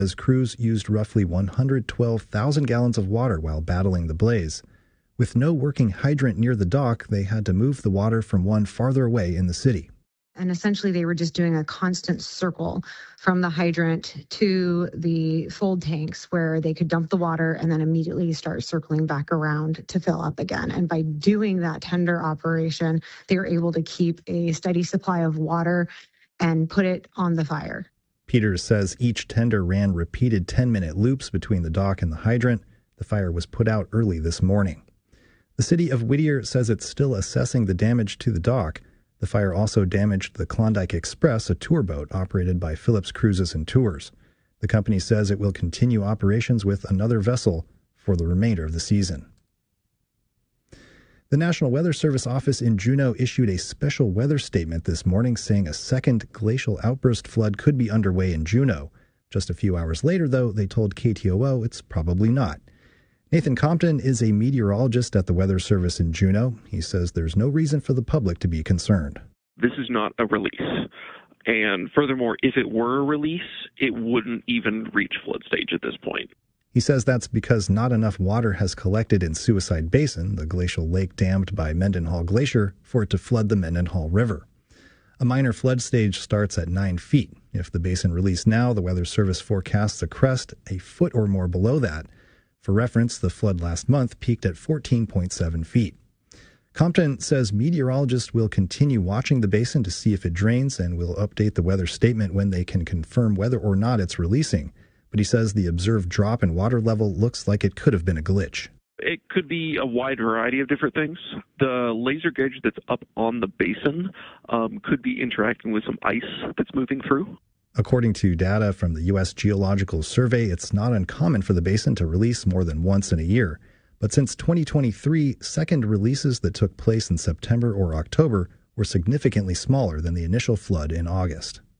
His crews used roughly 112,000 gallons of water while battling the blaze. With no working hydrant near the dock, they had to move the water from one farther away in the city. And essentially, they were just doing a constant circle from the hydrant to the fold tanks where they could dump the water and then immediately start circling back around to fill up again. And by doing that tender operation, they were able to keep a steady supply of water and put it on the fire. Peters says each tender ran repeated 10-minute loops between the dock and the hydrant. The fire was put out early this morning. The city of Whittier says it's still assessing the damage to the dock. The fire also damaged the Klondike Express, a tour boat operated by Phillips Cruises and Tours. The company says it will continue operations with another vessel for the remainder of the season. The National Weather Service office in Juneau issued a special weather statement this morning saying a second glacial outburst flood could be underway in Juneau. Just a few hours later, though, they told KTOO it's probably not. Nathan Compton is a meteorologist at the Weather Service in Juneau. He says there's no reason for the public to be concerned. This is not a release. And furthermore, if it were a release, it wouldn't even reach flood stage at this point. He says that's because not enough water has collected in Suicide Basin, the glacial lake dammed by Mendenhall Glacier, for it to flood the Mendenhall River. A minor flood stage starts at 9 feet. If the basin released now, the Weather Service forecasts a crest a foot or more below that. For reference, the flood last month peaked at 14.7 feet. Compton says meteorologists will continue watching the basin to see if it drains and will update the weather statement when they can confirm whether or not it's releasing. But he says the observed drop in water level looks like it could have been a glitch. It could be a wide variety of different things. The laser gauge that's up on the basin could be interacting with some ice that's moving through. According to data from the U.S. Geological Survey, it's not uncommon for the basin to release more than once in a year. But since 2023, second releases that took place in September or October were significantly smaller than the initial flood in August.